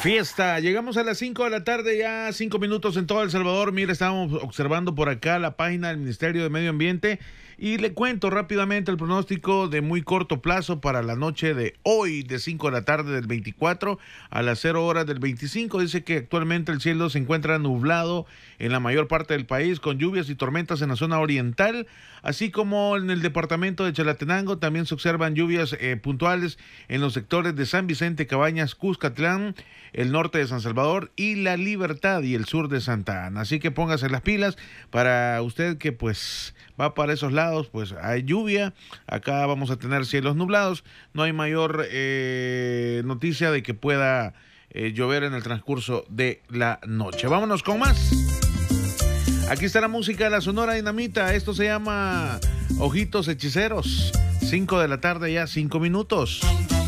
Fiesta, llegamos a las 5 de la tarde, ya 5 minutos en todo El Salvador. Mira, estábamos observando por acá la página del Ministerio de Medio Ambiente y le cuento rápidamente el pronóstico de muy corto plazo para la noche de hoy, de 5 de la tarde del 24 a las 0 horas del 25. Dice que actualmente el cielo se encuentra nublado en la mayor parte del país, con lluvias y tormentas en la zona oriental, así como en el departamento de Chalatenango. También se observan lluvias puntuales en los sectores de San Vicente, Cabañas, Cuscatlán, el norte de San Salvador y La Libertad y el sur de Santa Ana. Así que póngase las pilas para usted que pues va para esos lados, pues hay lluvia. Acá vamos a tener cielos nublados. No hay mayor noticia de que pueda llover en el transcurso de la noche. Vámonos con más. Aquí está la música de la Sonora Dinamita. Esto se llama Ojitos Hechiceros. 5 de la tarde, ya 5 minutos.